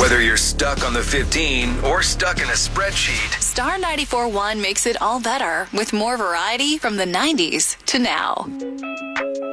Whether you're stuck on the 15 or stuck in a spreadsheet, Star 94.1 makes it all better with more variety from the 90s to now.